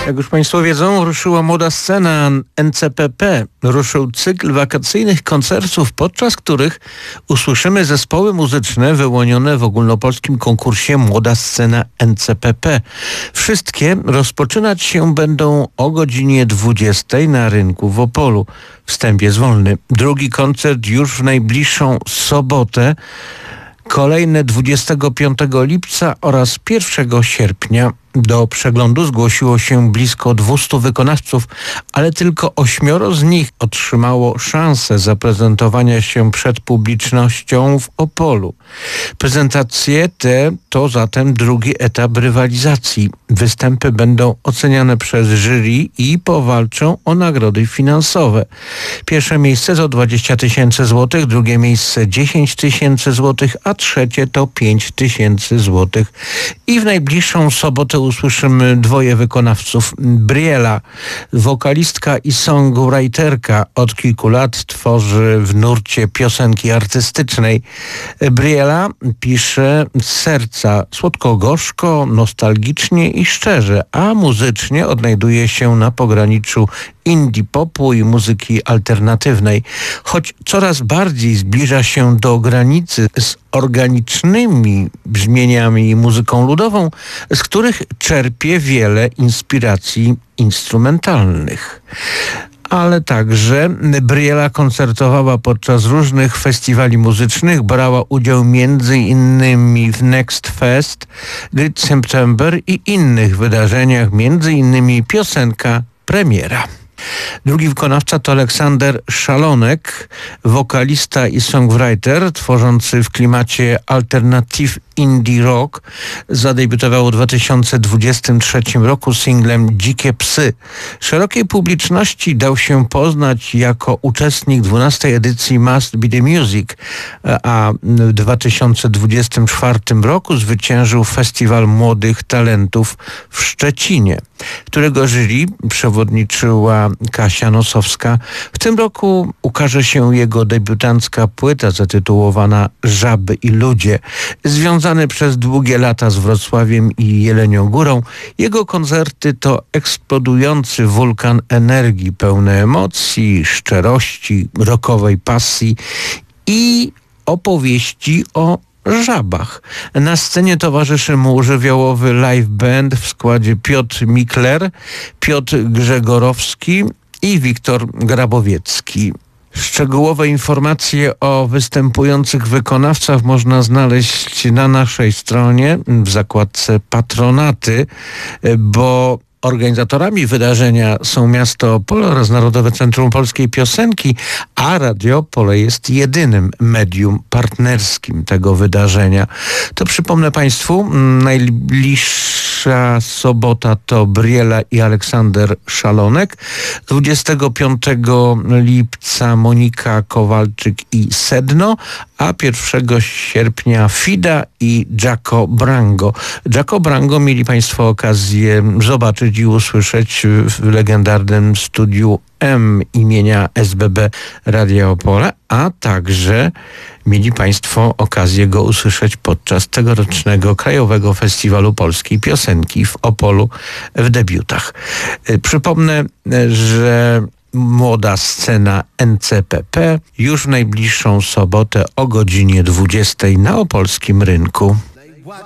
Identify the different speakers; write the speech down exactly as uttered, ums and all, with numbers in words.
Speaker 1: Jak już Państwo wiedzą, ruszyła młoda scena N C P P. Ruszył cykl wakacyjnych koncertów, podczas których usłyszymy zespoły muzyczne wyłonione w ogólnopolskim konkursie Młoda Scena N C P P. Wszystkie rozpoczynać się będą o godzinie dwudziestej na rynku w Opolu. Wstęp jest wolny. Drugi koncert już w najbliższą sobotę. Kolejne dwudziestego piątego lipca oraz pierwszego sierpnia. Do przeglądu zgłosiło się blisko dwustu wykonawców, ale tylko ośmioro z nich otrzymało szansę zaprezentowania się przed publicznością w Opolu. Prezentacje te to zatem drugi etap rywalizacji. Występy będą oceniane przez jury i powalczą o nagrody finansowe. Pierwsze miejsce to dwadzieścia tysięcy złotych, drugie miejsce dziesięć tysięcy złotych, a trzecie to pięć tysięcy złotych. I w najbliższą sobotę usłyszymy dwoje wykonawców. Briela, wokalistka i songwriterka, od kilku lat tworzy w nurcie piosenki artystycznej. Briela pisze z serca, słodko-gorzko, nostalgicznie i szczerze, a muzycznie odnajduje się na pograniczu indie popu i muzyki alternatywnej. Choć coraz bardziej zbliża się do granicy z organicznymi brzmieniami i muzyką ludową, z których czerpie wiele inspiracji instrumentalnych. Ale także Briela koncertowała podczas różnych festiwali muzycznych, brała udział między innymi w Next Fest, Great September i innych wydarzeniach, między innymi piosenka Premiera. Drugi wykonawca to Aleksander Szalonek, wokalista i songwriter tworzący w klimacie alternative indie rock. Zadebiutował w dwa tysiące dwudziestym trzecim roku singlem Dzikie psy. Szerokiej publiczności dał się poznać jako uczestnik dwunastej edycji Must Be The Music, a w dwa tysiące dwudziestym czwartym roku zwyciężył Festiwal Młodych Talentów w Szczecinie, którego jury przewodniczyła Kasia Nosowska. W tym roku ukaże się jego debiutancka płyta zatytułowana Żaby i ludzie. Związany przez długie lata z Wrocławiem i Jelenią Górą, jego koncerty to eksplodujący wulkan energii, pełne emocji, szczerości, rockowej pasji i opowieści o żabach. Na scenie towarzyszy mu żywiołowy live band w składzie Piotr Mikler, Piotr Grzegorowski i Wiktor Grabowiecki. Szczegółowe informacje o występujących wykonawcach można znaleźć na naszej stronie w zakładce Patronaty, bo organizatorami wydarzenia są miasto Opole oraz Narodowe Centrum Polskiej Piosenki, a Radio Opole jest jedynym medium partnerskim tego wydarzenia. To przypomnę Państwu, najbliższa sobota to Briela i Aleksander Szalonek, dwudziestego piątego lipca Monika Kowalczyk i Sedno, a pierwszego sierpnia Fida i Jaco Brango. Jaco Brango mieli Państwo okazję zobaczyć i usłyszeć w legendarnym studiu M imienia S B B Radia Opole, a także mieli Państwo okazję go usłyszeć podczas tegorocznego Krajowego Festiwalu Polskiej Piosenki w Opolu w debiutach. Przypomnę, że Młoda Scena N C P P już w najbliższą sobotę o godzinie dwudziestej na opolskim rynku.